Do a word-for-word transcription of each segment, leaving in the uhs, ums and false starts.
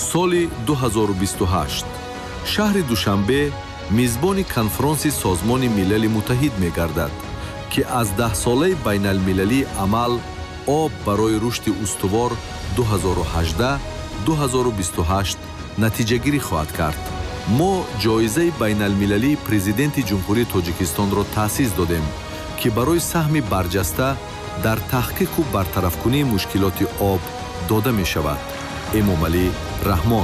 соли ду ҳазору бисту ҳашт шаҳри Душанбе мизбони конфронси Созмони Милали Муттаҳид мегардад, ки аз даҳсолаи байналмилалии амал об барои рушди устувор ду ҳазору ҳаждаҳ - ду ҳазору бисту ҳашт натиҷагирӣ хоҳад кард. мо ҷоизаи байналмилалии президенти ҷумҳурии Тоҷикистонро таъсис додем, ки барои саҳми барҷаста дар таҳқиқу бартарафкунии мушкилоти об дода мешавад. Эмомалӣ Раҳмон.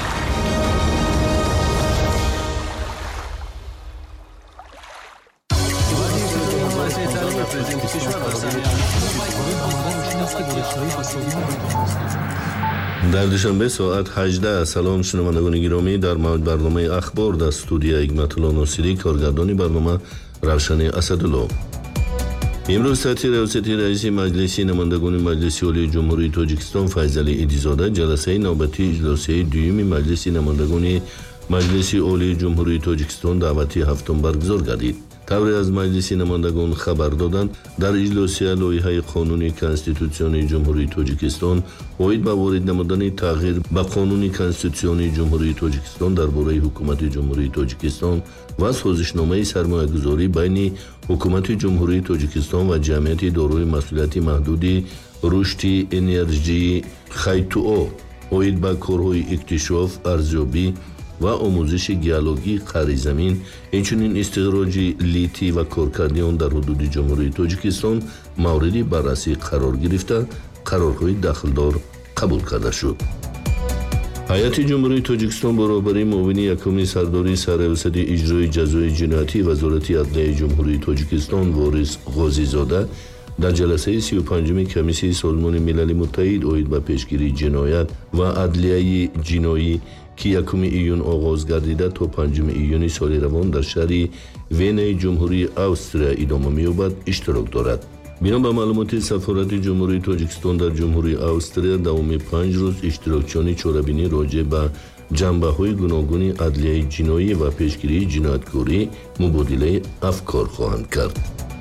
дар душанбе соат ҳаждаҳ. Салом шунавандагони гиромӣ, дар барномаи ахбор дар студия Игматулло Носирӣ, коргардони барнома Равшани Асадулло. имрӯз сатҳи равсати раиси маҷлиси намояндагони Маҷлиси Олии Ҷумҳурии Тоҷикистон Файзалӣ Идизода ҷаласаи навбатии иҷлосияи дуюми Маҷлиси намояндагони Маҷлиси Олии Ҷумҳурии Тоҷикистон даъвати ҳафтум баргузор гардид. тавре аз Маҷлиси намояндагон хабар доданд, дар иҷлосия лоиҳаи қонуни Конститутсионии Ҷумҳурии Тоҷикистон оид ба ворид намудани тағйир ба Қонуни Конститутсионии Ҷумҳурии Тоҷикистон дар бораи ҳукумати Ҷумҳурии Тоҷикистон ва созишномаи сармоягузорӣ байни ҳукумати Ҷумҳурии Тоҷикистон ва ҷамъияти дорои масъулияти маҳдуди рушди энержии Хайтуо оид ба корҳои иктишоф, арзёбӣ ва омӯзиши геологии қаъри замин, инчунин истихроҷи литий ва коркарди он дар ҳудуди Ҷумҳурии Тоҷикистон мавриди баррасӣ қарор гирифта, қарорҳои дахлдор қабул карда шуд. ҳайати Ҷумҳурии Тоҷикистон бо роҳбарии муовини якуми сардори сарравсади иҷрои ҷазои ҷиноятии Вазорати Адлияи Ҷумҳурии Тоҷикистон Ворис Ғозизода дар ҷаласаи сию панҷуми комиссияи Созмони Милали Муттаҳид оид ба пешгирии ҷиноят ва адлияи ҷиноӣ, ки якуми июн оғоз гардида то панҷуми июни соли равон дар шаҳри Венаи Ҷумҳурии Австрия идома меёбад, иштирок дорад. бино ба маълумоти Сафорати Ҷумҳурии Тоҷикистон дар Ҷумҳурии Австрия, давоми панҷ рӯз иштирокчиёни чорабинӣ роҷеъ ба ҷанбаҳои гуногуни адлияи ҷиноӣ ва пешгирии ҷинояткорӣ мубодилаи афкор хоҳанд кард.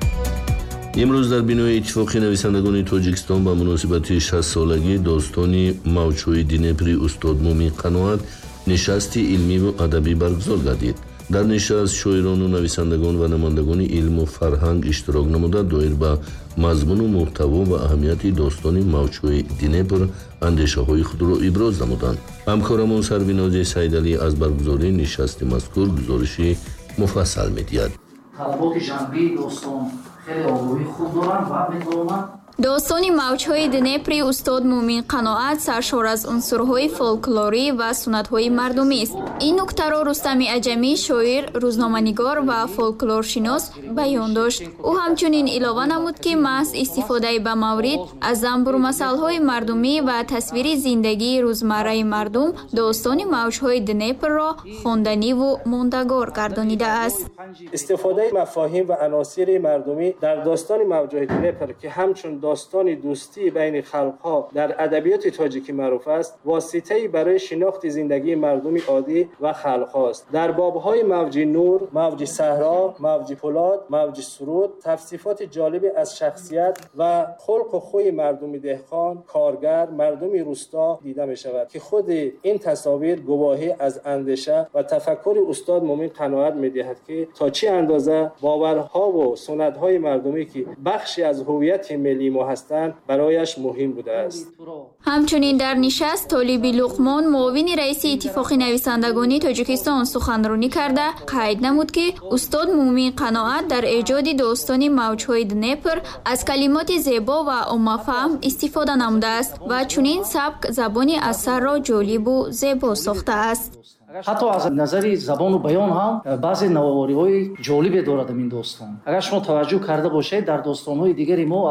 имрӯз дар бинои иттифоқи нависандагони Тоҷикистон ба муносибати шастсолагии достони мавҷҳои Днепри устод Мумин Қаноат нишасти илмиву адабӣ баргузор гардид. дар нишаст шоирону нависандагон ва намояндагони илму фарҳанг иштирок намуда доир ба мазмуну муҳтаво ва аҳамияти достони мавҷҳои Днепр андешаҳои худро иброз намуданд. ҳамкорамон Сарвинози Сайдалӣ аз баргузории нишасти мазкур гузориши муфассал медиҳад. талаботи ҷанбии достон хеле обрӯи худ доранд ва метавонанд достони мавҷҳои Днепри устод Мумин Қаноат саршор аз унсурҳои фолклорӣ ва суннатҳои мардумист. ин нуктаро Рустами Аҷамӣ, шоир, рӯзноманигор ва фолклоршинос баён дошт. ӯ ҳамчунин илова намуд, ки маҳз истифодаи ба маврид аз замбурмасалҳои мардумӣ ва тасвири зиндагии рӯзмарраи мардум достони мавҷҳои Днепрро хонданиву мондагор гардонидааст. истифодаи мафоҳим ва аносири мардумӣ дар достони мавҷҳои Днепр, ки ҳамчун достони дӯстии байни халқҳо дар адабиёти тоҷикӣ маъруф аст, воситаи барои шинохти зиндагии мардуми оддӣ ва халқҳост. дар бобҳои мавҷи нур, мавҷи саҳро, мавҷи пулод, мавҷи суруд тавсифоти ҷолибе аз шахсият ва хулқу хуи мардуми деҳқон, коргар, мардуми рӯсто дида мешавад, ки худи ин тасовир гувоҳӣ аз андеша ва тафаккури устод Мумин Қаноат медиҳад, ки то чӣ андоза боварҳову суннатҳои мардумӣ, ки бахши аз ҳуввияти миллии мо ҳастанд, барояш муҳим будааст. ҳамчунин дар нишаст Толиби Луқмон, муовини раиси Иттифоқи нависандагони Тоҷикистон суханронӣ карда қайд намуд, ки устод Мумин Қаноат дар эҷоди достони мавҷҳои Днепр аз калимоти зебо ва оммафаҳм истифода намудааст ва чунин сабк забони асарро ҷолибу зебо сохтааст. ҳатто аз назари забону баён ҳам баъзе навовориҳои ҷолибе дорад ин достон. агар шумо таваҷҷӯҳ карда бошед, дар достонҳои дигари мо